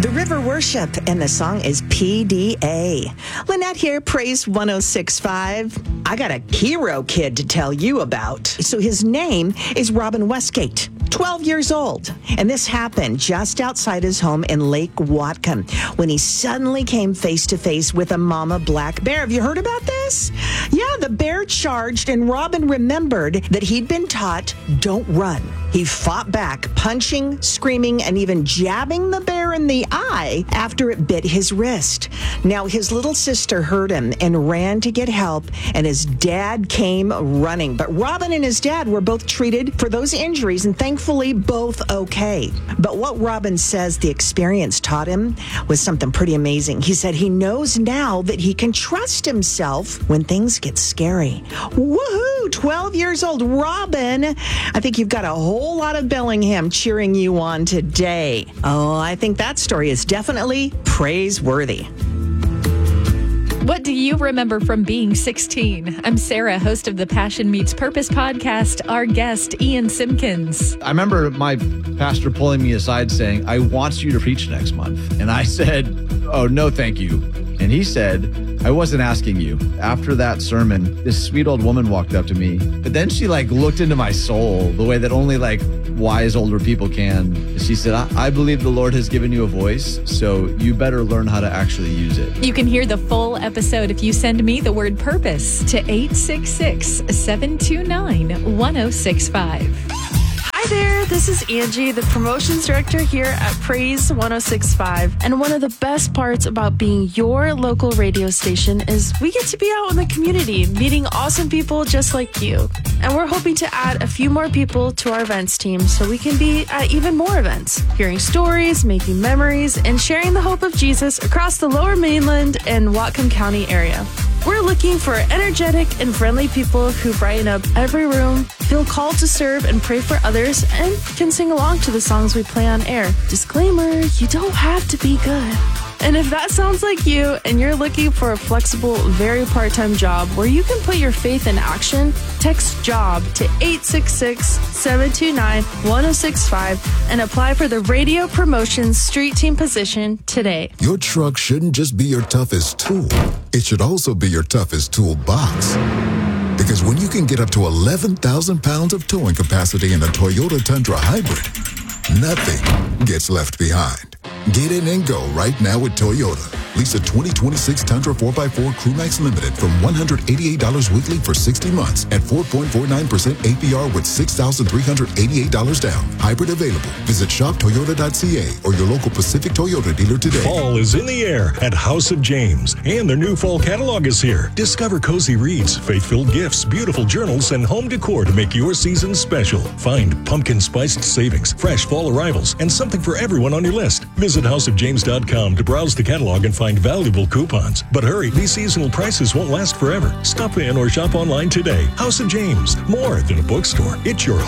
The River Worship, and the song is PDA. Lynette here, Praise 106.5. I got a hero kid to tell you about. So his name is Robin Westgate, 12 years old. And this happened just outside his home in Lake Whatcom when he suddenly came face to face with a mama black bear. Have you heard about this? Yeah, the bear charged, and Robin remembered that he'd been taught, don't run. He fought back, punching, screaming, and even jabbing the bear in the eye after it bit his wrist. Now, his little sister heard him and ran to get help, and his dad came running. But Robin and his dad were both treated for those injuries, and thankfully both okay. But what Robin says the experience taught him was something pretty amazing. He said he knows now that he can trust himself when things get scary. Woohoo! 12 years old. Robin, I think you've got a whole lot of Bellingham cheering you on today. Oh, I think that story is definitely praiseworthy. What do you remember from being 16? I'm Sarah, host of the Passion Meets Purpose podcast. Our guest, Ian Simpkins. I remember my pastor pulling me aside saying, I want you to preach next month. And I said, oh, no, thank you. And he said, I wasn't asking you. After that sermon, this sweet old woman walked up to me, but then she looked into my soul the way that only wise older people can. She said, I believe the Lord has given you a voice, so you better learn how to actually use it. You can hear the full episode if you send me the word purpose to 866-729-1065. Hi there, this is Angie, the promotions director here at Praise 106.5. And one of the best parts about being your local radio station is we get to be out in the community, meeting awesome people just like you. And we're hoping to add a few more people to our events team so we can be at even more events, hearing stories, making memories, and sharing the hope of Jesus across the Lower Mainland and Whatcom County area. We're looking for energetic and friendly people who brighten up every room, feel called to serve and pray for others, and can sing along to the songs we play on air. Disclaimer, you don't have to be good. And if that sounds like you and you're looking for a flexible, very part-time job where you can put your faith in action, text JOB to 866-729-1065 and apply for the radio promotions street team position today. Your truck shouldn't just be your toughest tool. It should also be your toughest toolbox. Because when you can get up to 11,000 pounds of towing capacity in a Toyota Tundra Hybrid, nothing gets left behind. Get in and go right now with Toyota. Lease a 2026 Tundra 4x4 Crewmax Limited from $188 weekly for 60 months at 4.49% APR with $6,388 down. Hybrid available. Visit shoptoyota.ca or your local Pacific Toyota dealer today. Fall is in the air at House of James, and their new fall catalog is here. Discover cozy reads, faith-filled gifts, beautiful journals, and home decor to make your season special. Find pumpkin-spiced savings, fresh fall arrivals, and something for everyone on your list. Visit houseofjames.com to browse the catalog and find valuable coupons. But hurry, these seasonal prices won't last forever. Stop in or shop online today. House of James, more than a bookstore. It's your